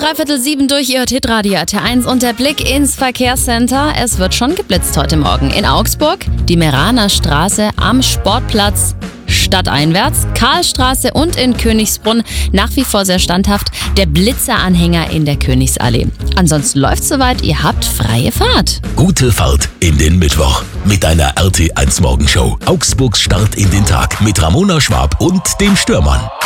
6:03 durch Ihr Hitradio RT1 und der Blick ins Verkehrscenter. Es wird schon geblitzt heute Morgen. In Augsburg, die Meraner Straße am Sportplatz stadteinwärts, Karlstraße und in Königsbrunn nach wie vor sehr standhaft der Blitzeranhänger in der Königsallee. Ansonsten läuft's soweit, ihr habt freie Fahrt. Gute Fahrt in den Mittwoch mit einer RT1 Morgenshow. Augsburgs Start in den Tag mit Ramona Schwab und dem Störmann.